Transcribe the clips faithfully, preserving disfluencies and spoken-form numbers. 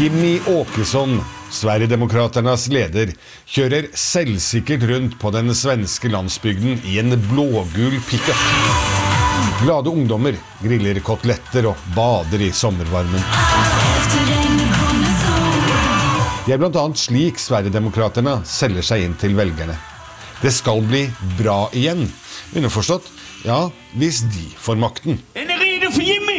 Jimmy Åkesson, Sverigedemokraternas leder, kjører selvsikkert rundt på den svenske landsbygden i en blågul pickup. Glade ungdommer griller koteletter og bader i sommervarmen. Det er blant annet slik Sverigedemokraterna selger seg inn til velgerne. Det skal bli bra igjen, underforstått, ja, hvis de får makten. Er ni redo for Jimmy?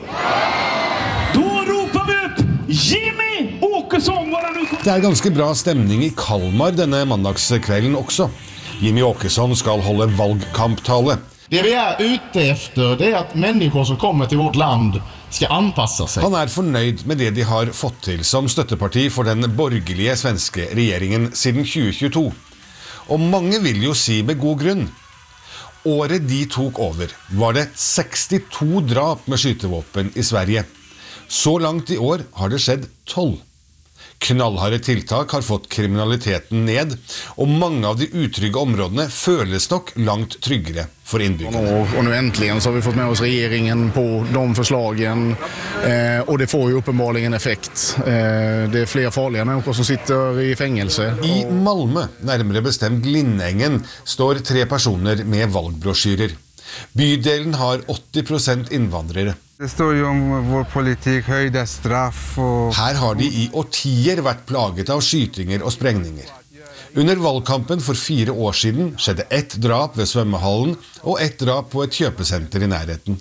Da roper vi ut Jimmy Åkesson! Det er ganske bra stemning i Kalmar denne mandagskvelden også. Jimmy Åkesson skal holde valgkamptale. Det vi er ute efter det er at mennesker som kommer til vårt land skal anpasse seg. Han er fornøyd med det de har fått til som støtteparti for den borgerlige svenske regjeringen siden tjue tjueto. Og mange vil jo si med god grunn. Året de tok over var det sekstito drap med skytevåpen i Sverige. Så langt i år har det skjedd tolv. Knallharde tiltak har fått kriminaliteten ned, og mange av de utrygge områdene føles nok langt tryggere for innbyggerne. Og, og nå endelig så har vi fått med oss regjeringen på de forslagen, eh, og det får jo uppenbarligen en effekt. Eh, det er flere farlige mennesker som sitter i fängelse. I Malmö, nærmere bestemt Lindängen, står tre personer med valgbrosjyrer. Bydelen har åtti prosent innvandrere. Det står jo om vår politikk, høyde straff og... Her har de i årtier vært plaget av skytinger og sprengninger. Under valgkampen for fire år siden skjedde ett drap ved svømmehallen og ett drap på et kjøpesenter i nærheten.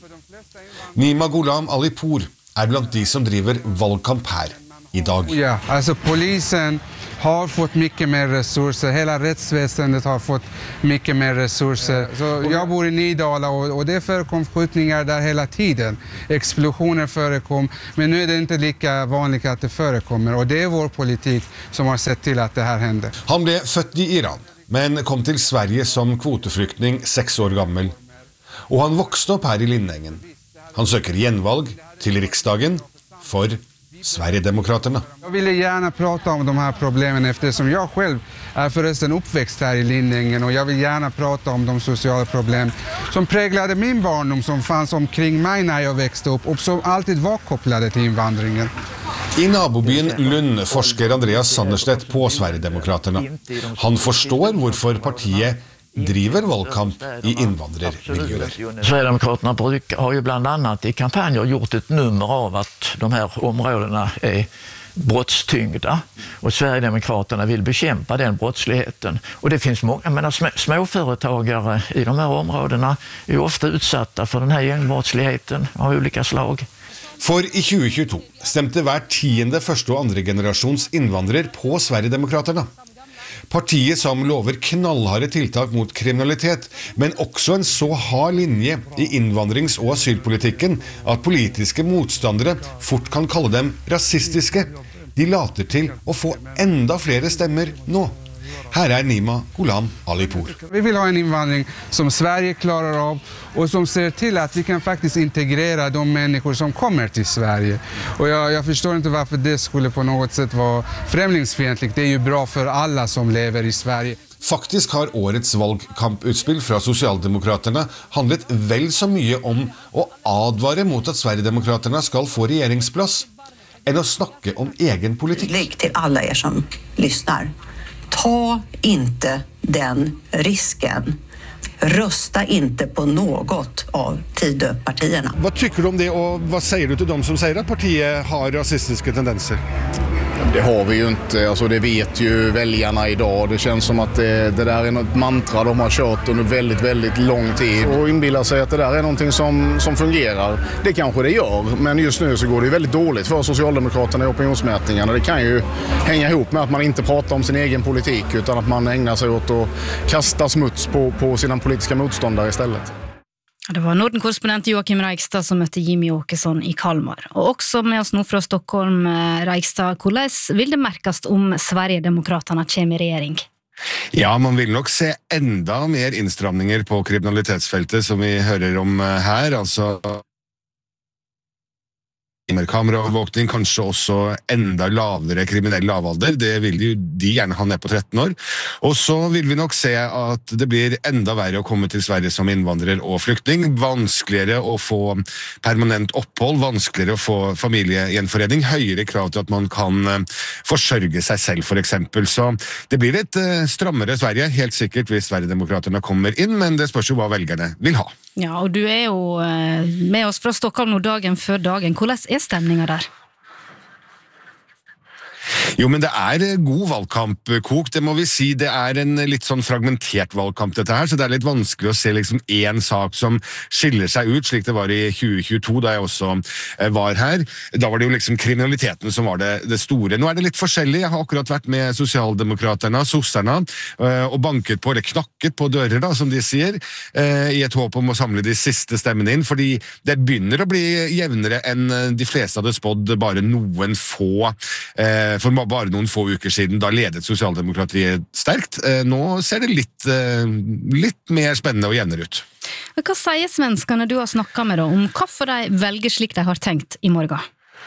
Nima Ghulam Alipour er blant de som driver valgkamp her i dag. Ja, altså polisen har fått mycket mer resurser. Hela rättsväsendet har fått mycket mer resurser. Så jag bor i Nydala och, och det förekom skjutningar där hela tiden. Explosioner förekom, men nu är det inte lika vanligt att det förekommer. Och det är vår politik som har sett till att det här händer. Han ble født i Iran, men kom til Sverige som kvoteflyktning seks år gammel. Og han vokste opp her i Lindängen. Han søker gjenvalg til riksdagen for Sverigedemokraterna. Jag ville gärna prata om de här problemen eftersom jag själv är förresten uppväxt här i Lindängen och jag vill gärna prata om de sociala problem som präglade min barndom som fanns omkring mig när jag växte upp och som alltid var kopplade till invandringen. I nabobyen Lund forsker Andreas Sanderstedt på Sverigedemokraterna. Han forstår hvorfor partiet driver valgkamp i invandrermiljøer. Sverigedemokraterna har ju bland annat i kampanjer gjort ett nummer av att de här områdena är brottstyngda och Sverigedemokraterna vill bekämpa den brottsligheten. Och det finns många, men små, småföretagare i de här områdena är ofta utsatta för den här gängbrottsligheten av olika slag. For i tjue tjueto stemte hver tiende første og andre generasjons innvandrer på Sverigedemokraterna. Partiet som lover knallharde tiltak mot kriminalitet, men også en så hard linje i innvandrings- og asylpolitikken at politiske motstandere fort kan kalle dem rasistiske. De later til å få enda flere stemmer nå. Her er Nima Ghulam Alipour. Vi vill ha en invandring som Sverige klarar av och som ser till att vi kan faktiskt integrera de människor som kommer till Sverige. Och jag, jag förstår inte varför det skulle på något sätt vara främlingsfientligt. Det är ju bra för alla som lever i Sverige. Faktisk har årets valgkamputspill fra Sosialdemokraterna handlet vel så mye om å advare mot at Sverigedemokraterna skal få regjeringsplass, enn å snakke om egen politikk. Lägg till alla er som lyssnar. Ta inte den risken. Rösta inte på något av Tidöpartierna. Hva tykker du om det, og hva sier du til dem som sier at partiet har rasistiske tendenser? Det har vi ju inte, alltså det vet ju väljarna idag. Det känns som att det, det där är något mantra de har kört under väldigt, väldigt lång tid. Och inbillar sig att det där är någonting som, som fungerar. Det kanske det gör, men just nu så går det väldigt dåligt för Socialdemokraterna i opinionsmätningarna. Det kan ju hänga ihop med att man inte pratar om sin egen politik utan att man ägnar sig åt att kasta smuts på, på sina politiska motståndare istället. Det var Norden-korrespondent Joakim Reigstad som møtte Jimmy Åkesson i Kalmar. Og også med oss nå fra Stockholm, Reigstad, hvordan vil det merkes om Sverigedemokraterna kommer i regjering? Ja, man vil nok se enda mer innstramninger på kriminalitetsfeltet som vi hører om her, altså kameraovervåkning, kanskje også enda lavere kriminell lavalder. Det vil jo de gjerne ha ned på tretten år. Og så vil vi nok se at det blir enda verre å komme til Sverige som innvandrer og flyktning. Vanskeligere å få permanent opphold, vanskeligere å få familiegjenforening, høyere krav til at man kan forsørge seg selv for eksempel. Så det blir et strammere Sverige, helt sikkert hvis Sverigedemokraterna kommer inn, men det spørs jo hva velgerne vil ha. Ja, og du er jo med oss fra Stockholm nå dagen før dagen. Hvordan er stemningen der? Jo, men det er god valgkamp, Kok, det må vi si. Det er en litt sånn fragmentert valgkamp dette her, så det er litt vanskelig å se liksom en sak som skiller seg ut, slik det var i tjue tjueto, da jeg også var her. Da var det jo liksom kriminaliteten som var det, det store. Nå er det litt forskjellig. Jeg har akkurat vært med Sosialdemokraterne, sosserne, og banket på, eller knakket på dører, da, som de sier, i et håp om å samle de siste stemmene inn, fordi det begynner å bli jevnere enn de fleste hadde spådd bare noen få for bare noen få uker siden, da ledet Sosialdemokratiet sterkt. Nå ser det litt, litt mer spennende og jevnere ut. Hva sier svenskene du har snakket med da, om hvorfor de velger slik de har tenkt i morgen?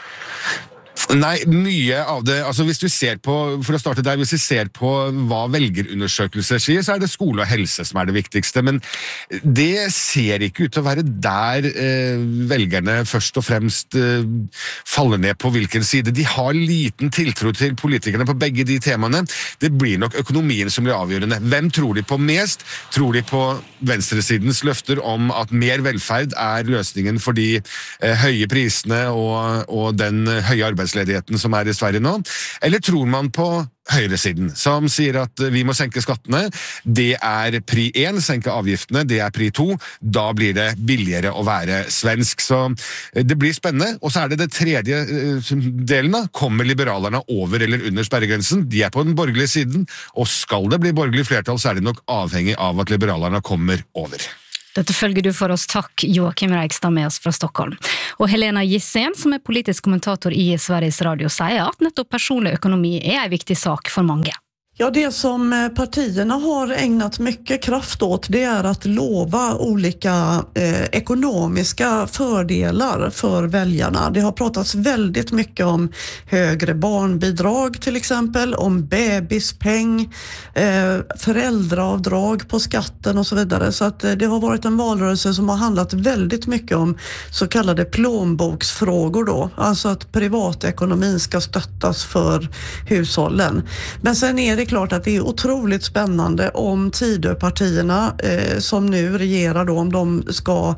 Nei, mye av det, altså hvis vi ser på, for å starte der, hvis vi ser på hva velgerundersøkelser sier, så er det skole og helse som er det viktigste, men det ser ikke ut til å være der eh, velgerne først og fremst eh, faller ned på hvilken side. De har liten tiltro til politikerne på begge de temaene. Det blir nok økonomien som blir avgjørende. Hvem tror de på mest? Tror de på venstresidens løfter om at mer velferd er løsningen for de eh, høye prisene og, og den høye arbeidsledigheten som er i Sverige nå, eller tror man på høyresiden, som sier at vi må senke skattene, det er pri én, senke avgiftene, det er pri to, da blir det billigere å være svensk, så det blir spennende, og så er det det tredje delen da, kommer liberalerne over eller under sperregrensen, de er på den borgerlige siden, og skal det bli borgerlig flertall, så er det nok avhengig av at liberalerne kommer over. Dette følger du for oss. Takk, Joakim Reigstad med oss fra Stockholm. Og Helena Gissén, som er politisk kommentator i Sveriges Radio, sier at nettopp personlig økonomi er en viktig sak for mange. Ja, det som partierna har ägnat mycket kraft åt, det är att lova olika eh, ekonomiska fördelar för väljarna. Det har pratats väldigt mycket om högre barnbidrag till exempel, om bebispeng, eh, föräldraavdrag på skatten och så vidare. Så att eh, det har varit en valrörelse som har handlat väldigt mycket om så kallade plånboksfrågor då. Alltså att privatekonomin ska stöttas för hushållen. Men sen är det klart att det är otroligt spännande om Tidöpartierna eh, som nu regerar då, om de ska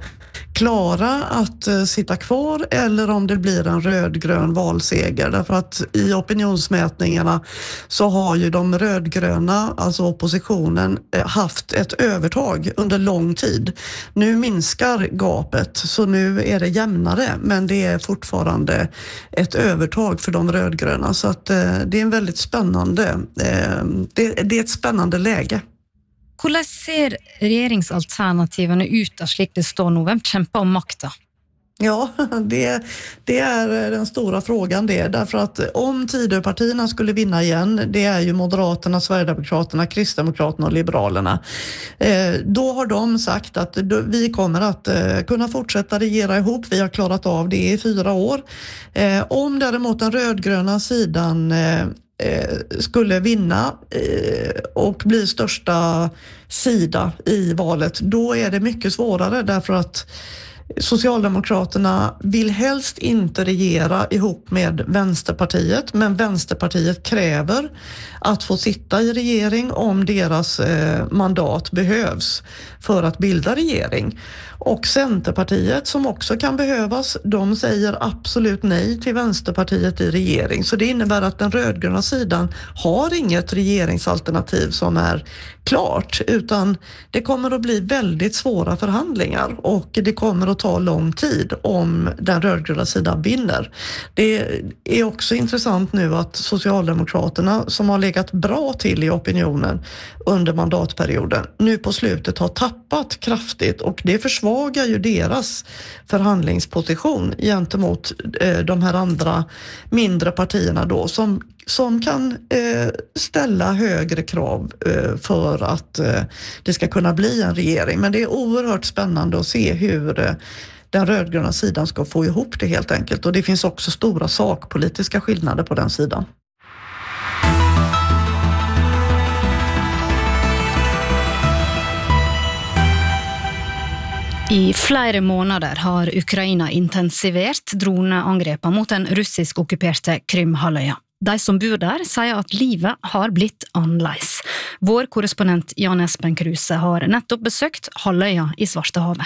klara att eh, sitta kvar eller om det blir en rödgrön valseger. Därför att i opinionsmätningarna så har ju de rödgröna, alltså oppositionen, eh, haft ett övertag under lång tid. Nu minskar gapet, så nu är det jämnare, men det är fortfarande ett övertag för de rödgröna. Så att eh, det är en väldigt spännande, eh, det, det är ett spännande läge. Hvordan ser regjeringsalternativene ut da slik det står nå? Hvem kjemper om makta? Ja, det, det är den stora frågan det. Därför att om Tidöpartierna skulle vinna igen, det är ju Moderaterna, Sverigedemokraterna, Kristdemokraterna och Liberalerna. Eh, då har de sagt att vi kommer att eh, kunna fortsätta regera ihop. Vi har klarat av det i fyra år. Eh, om däremot den rödgröna sidan eh, skulle vinna och bli största sida i valet, då är det mycket svårare därför att Socialdemokraterna vill helst inte regera ihop med Vänsterpartiet, men Vänsterpartiet kräver att få sitta i regering om deras eh, mandat behövs för att bilda regering. Och Centerpartiet, som också kan behövas, de säger absolut nej till Vänsterpartiet i regering. Så det innebär att den rödgröna sidan har inget regeringsalternativ som är klart, utan det kommer att bli väldigt svåra förhandlingar och det kommer att ta lång tid om den rödgröna sidan vinner. Det är också intressant nu att Socialdemokraterna, som har legat bra till i opinionen under mandatperioden, nu på slutet har tappat kraftigt, och det försvagar ju deras förhandlingsposition gentemot eh, de här andra mindre partierna då, som som kan eh, ställa högre krav eh, för att eh, det ska kunna bli en regering. Men det är oerhört spännande att se hur, eh, den rödgröna sidan ska få ihop det helt enkelt. Och det finns också stora sakpolitiska skillnader på den sidan. I flere måneder har Ukraina intensivert droneangrepa mot den russisk okkuperte Krymhalvøya. De som bor der sier at livet har blitt annerledes. Vår korrespondent Jan Espen Kruse har nettopp besøkt halvøya i Svartehavet.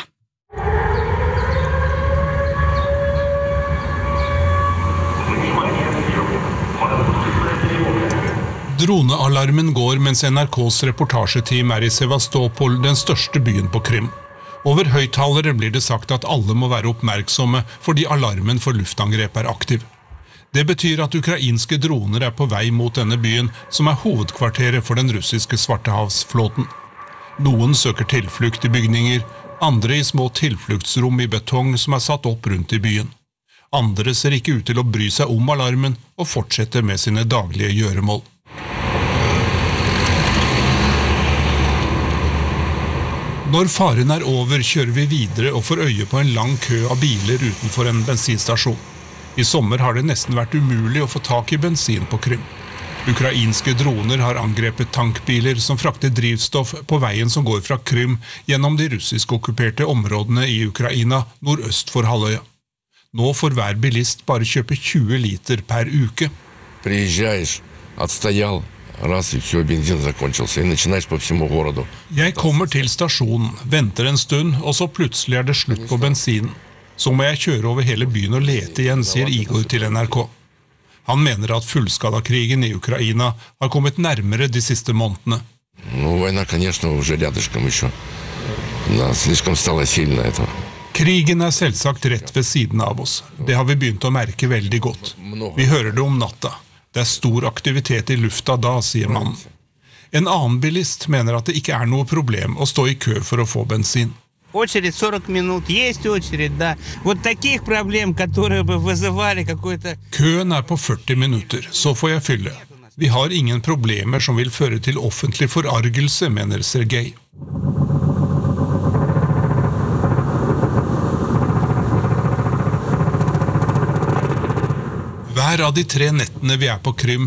Dronealarmen går mens N R K's reportasjeteam er i Sevastopol, den største byen på Krym. Over høyttalere blir det sagt at alle må være oppmerksomme fordi alarmen for luftangrep er aktiv. Det betyr at ukrainske droner er på vei mot denne byen, som er hovedkvarteret for den russiske Svartehavsflåten. Noen søker tilflukt i bygninger, andre i små tilfluktsrom i betong som er satt opp rundt i byen. Andre ser ikke ut til å bry seg om alarmen og fortsetter med sine daglige gjøremål. Når faren er over, kjører vi videre og får øye på en lang kø av biler utenfor en bensinstasjon. I sommer har det nesten vært umulig å få tak i bensin på Krym. Ukrainske droner har angrepet tankbiler som frakter drivstoff på veien som går fra Krym gjennom de russisk okkuperte områdene i Ukraina nordøst for halvøya. Nå får hver bilist bare kjøpe tjue liter per uke. Приезжаешь, отстоял. Раз и все, бензин закончился, и начинаешь по всему городу. Jeg kommer til stasjonen, venter en stund, og så plutselig er det slutt på bensinen. Så må jeg kjøre over hele byen og lete igjen, sier Igor til N R K. Han mener at fullskalakrigen i Ukraina har kommet nærmere de siste månedene. Ну, война, конечно, уже рядышком еще. Да, слишком стало сильно это. Krigen er selvsagt rett ved siden av oss. Det har vi begynt å merke veldig godt. Vi hører det om natta. Det er stor aktivitet i lufta da, sier mannen. En annen bilist mener at det ikke er noe problem å stå i kø for å få bensin. Очередь сорок минут, есть очередь, да. Вот таких проблем, которые бы вызывали какой-то... Køen er på førti minutter, så får jeg fylle. Vi har ingen problemer som vil føre til offentlig forargelse, mener Sergej. Hver av de tre nettene vi er på Krym